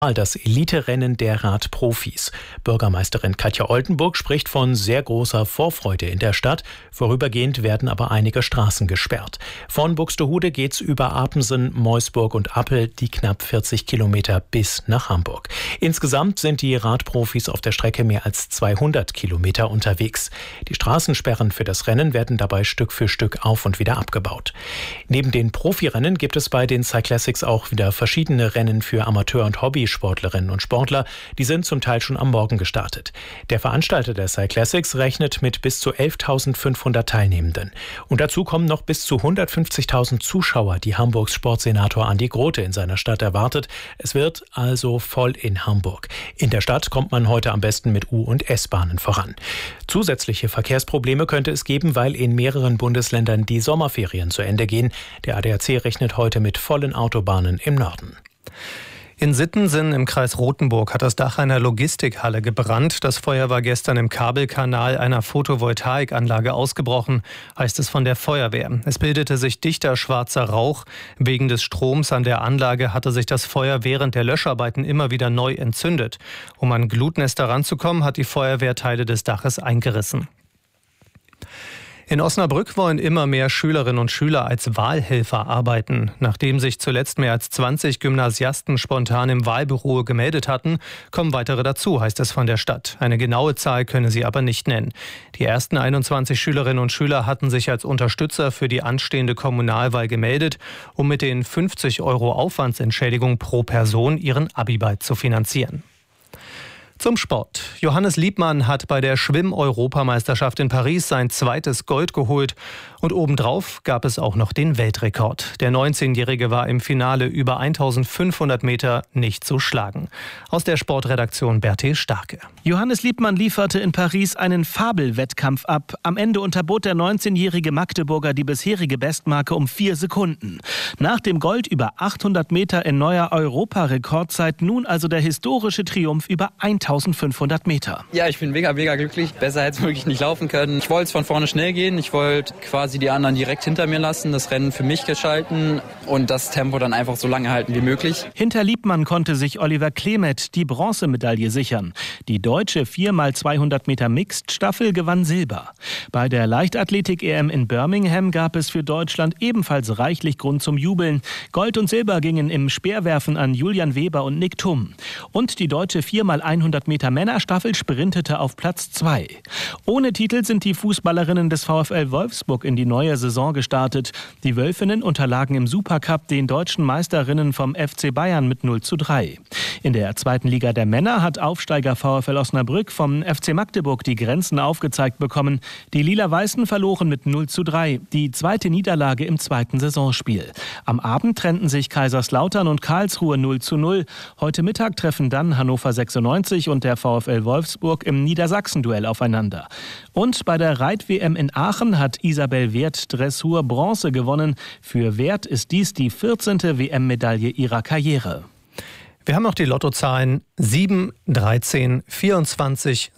Das Elite-Rennen der Radprofis. Bürgermeisterin Katja Oldenburg spricht von sehr großer Vorfreude in der Stadt. Vorübergehend werden aber einige Straßen gesperrt. Von Buxtehude geht's über Apensen, Meusburg und Appel die knapp 40 Kilometer bis nach Hamburg. Insgesamt sind die Radprofis auf der Strecke mehr als 200 Kilometer unterwegs. Die Straßensperren für das Rennen werden dabei Stück für Stück auf und wieder abgebaut. Neben den Profirennen gibt es bei den Cyclassics auch wieder verschiedene Rennen für Amateur- und Hobbysportlerinnen und Sportler. Die sind zum Teil schon am Morgen gestartet. Der Veranstalter der Cyclassics rechnet mit bis zu 11.500 Teilnehmenden. Und dazu kommen noch bis zu 150.000 Zuschauer, die Hamburgs Sportsenator Andi Grote in seiner Stadt erwartet. Es wird also voll in Hamburg. In der Stadt kommt man heute am besten mit U- und S-Bahnen voran. Zusätzliche Verkehrsprobleme könnte es geben, weil in mehreren Bundesländern die Sommerferien zu Ende gehen. Der ADAC rechnet heute mit vollen Autobahnen im Norden. In Sittensen im Kreis Rothenburg hat das Dach einer Logistikhalle gebrannt. Das Feuer war gestern im Kabelkanal einer Photovoltaikanlage ausgebrochen, heißt es von der Feuerwehr. Es bildete sich dichter schwarzer Rauch. Wegen des Stroms an der Anlage hatte sich das Feuer während der Löscharbeiten immer wieder neu entzündet. Um an Glutnester ranzukommen, hat die Feuerwehr Teile des Daches eingerissen. In Osnabrück wollen immer mehr Schülerinnen und Schüler als Wahlhelfer arbeiten. Nachdem sich zuletzt mehr als 20 Gymnasiasten spontan im Wahlbüro gemeldet hatten, kommen weitere dazu, heißt es von der Stadt. Eine genaue Zahl könne sie aber nicht nennen. Die ersten 21 Schülerinnen und Schüler hatten sich als Unterstützer für die anstehende Kommunalwahl gemeldet, um mit den 50 € Aufwandsentschädigung pro Person ihren Abiball zu finanzieren. Zum Sport. Johannes Liebmann hat bei der Schwimm-Europameisterschaft in Paris sein zweites Gold geholt. Und obendrauf gab es auch noch den Weltrekord. Der 19-Jährige war im Finale über 1500 Meter nicht zu schlagen. Aus der Sportredaktion Berthe Starke. Johannes Liebmann lieferte in Paris einen Fabelwettkampf ab. Am Ende unterbot der 19-jährige Magdeburger die bisherige Bestmarke um 4 Sekunden. Nach dem Gold über 800 Meter in neuer Europarekordzeit nun also der historische Triumph über 1500 Meter. Ja, ich bin mega glücklich. Besser hätte es wirklich nicht laufen können. Ich wollte von vorne schnell gehen. Ich wollte quasi die anderen direkt hinter mir lassen, das Rennen für mich gestalten und das Tempo dann einfach so lange halten wie möglich. Hinter Liebmann konnte sich Oliver Klemet die Bronzemedaille sichern. Die deutsche 4x200 Meter Mixed-Staffel gewann Silber. Bei der Leichtathletik-EM in Birmingham gab es für Deutschland ebenfalls reichlich Grund zum Jubeln. Gold und Silber gingen im Speerwerfen an Julian Weber und Nick Thum. Und die deutsche 4x100 Meter Männerstaffel sprintete auf Platz 2. Ohne Titel sind die Fußballerinnen des VfL Wolfsburg in die neue Saison gestartet. Die Wölfinnen unterlagen im Supercup den deutschen Meisterinnen vom FC Bayern mit 0:3. In der zweiten Liga der Männer hat Aufsteiger VfL Osnabrück vom FC Magdeburg die Grenzen aufgezeigt bekommen. Die Lila-Weißen verloren mit 0:3, die zweite Niederlage im zweiten Saisonspiel. Am Abend trennten sich Kaiserslautern und Karlsruhe 0:0. Heute Mittag treffen dann Hannover 96 und der VfL Wolfsburg im Niedersachsen-Duell aufeinander. Und bei der Reit-WM in Aachen hat Isabel Werth Dressur Bronze gewonnen. Für Werth ist dies die 14. WM-Medaille ihrer Karriere. Wir haben noch die Lottozahlen 7, 13, 24,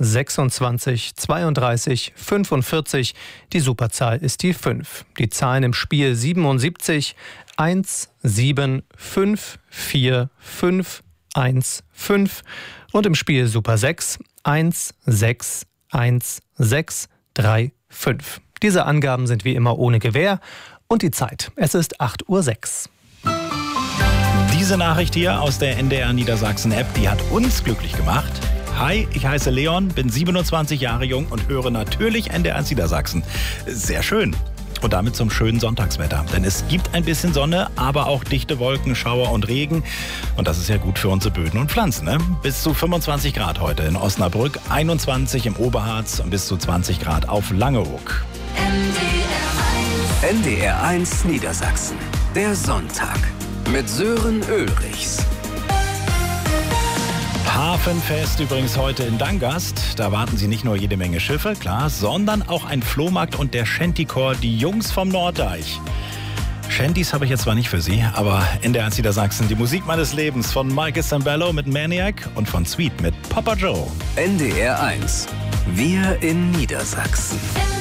26, 32, 45. Die Superzahl ist die 5. Die Zahlen im Spiel 77, 1, 7, 5, 4, 5, 1, 5. Und im Spiel Super 6, 1, 6, 1, 6, 3, 5. Diese Angaben sind wie immer ohne Gewähr. Und die Zeit. Es ist 8:06 Uhr. Diese Nachricht hier aus der NDR Niedersachsen-App, die hat uns glücklich gemacht. Hi, ich heiße Leon, bin 27 Jahre jung und höre natürlich NDR Niedersachsen. Sehr schön. Und damit zum schönen Sonntagswetter. Denn es gibt ein bisschen Sonne, aber auch dichte Wolken, Schauer und Regen. Und das ist ja gut für unsere Böden und Pflanzen. Ne? Bis zu 25 Grad heute in Osnabrück, 21 im Oberharz und bis zu 20 Grad auf Langeoog. NDR 1 Niedersachsen. Der Sonntag mit Sören Ulrichs. Hafenfest übrigens heute in Dangast. Da warten Sie nicht nur jede Menge Schiffe, klar, sondern auch ein Flohmarkt und der Shantychor, die Jungs vom Norddeich. Shanties habe ich jetzt zwar nicht für Sie, aber NDR 1 Niedersachsen, die Musik meines Lebens von Michael Sambello mit Maniac und von Sweet mit Papa Joe. NDR 1. Wir in Niedersachsen.